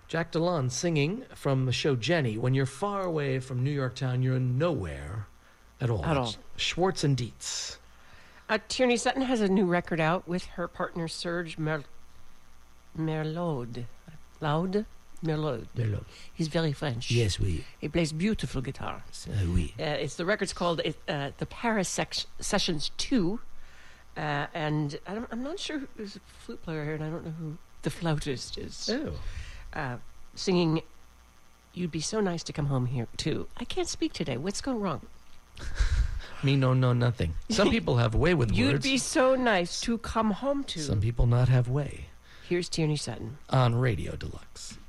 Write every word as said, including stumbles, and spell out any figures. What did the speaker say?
Jack DeLon singing from the show Jenny. When you're far away from New York town, you're nowhere at all. At all. Schwartz and Dietz. Uh, Tierney Sutton has a new record out with her partner Serge Mer- Merlot. Loud? Merlot. Merlot. He's very French. Yes, oui. He plays beautiful guitars. Uh, oui. Uh, it's the record's called uh, the Paris Sec- Sessions two, uh, and I don't, I'm not sure who's a flute player here, and I don't know who the flautist is. Oh. Uh, singing, "You'd be so nice to come home here too." I can't speak today. What's going wrong? Me no no nothing. Some people have way with You'd words. be so nice to come home to. Some people not have way. Here's Tierney Sutton On Radio Deluxe.